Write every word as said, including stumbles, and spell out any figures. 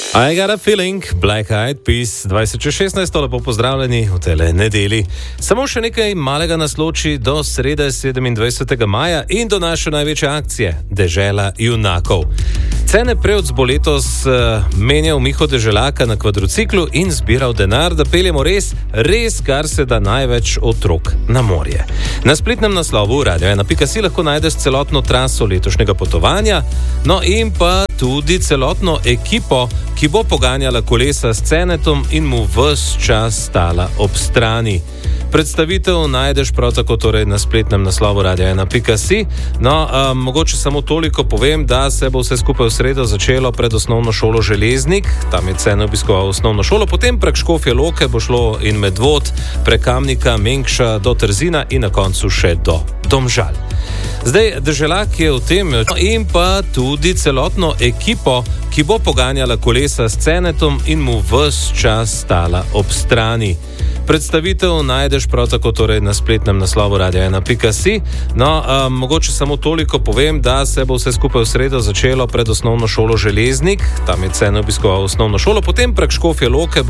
I got a feeling, Black Eyed Peas, dvajset čez šestnajst, lepo pozdravljeni v tele nedeli. Samo še nekaj malega nas loči do srede sedemindvajsetega maja in do naše največje akcije, Dežela junakov. Cene Prevc bo letos uh, menjal Miho Deželaka na kvadrociklu in zbiral denar, da peljemo res, res kar se da največ otrok na morje. Na spletnem naslovu radio ena pika si lahko najdeš celotno traso letošnjega potovanja, no in pa tudi celotno ekipo, ki bo poganjala kolesa s Cenetom in mu ves čas stala ob strani. Predstavitev najdeš prav tako torej na spletnem naslovu radio ena pika si. No, um, mogoče samo toliko povem, da se bo vse skupaj v sredo začelo pred osnovno šolo Železnik. Tam je Cene obiskoval osnovno šolo, potem prek Škofje Loke bo šlo in Medvod, prek Kamnika, Mengša do Trzina in na koncu še do Domžal. Zdaj, Deželak je v tem in pa tudi celotno ekipo, ki bo poganjala kolesa s Cenetom in mu ves čas stala ob strani. Predstavitev najdeš prav tako torej na spletnem naslovu radio ena pika si. No, um, mogoče samo toliko povem, da se bo vse skupaj v sredo začelo pred osnovno šolo Železnik. Tam je Cene obiskoval osnovno šolo, potem prek Škofje Loke bo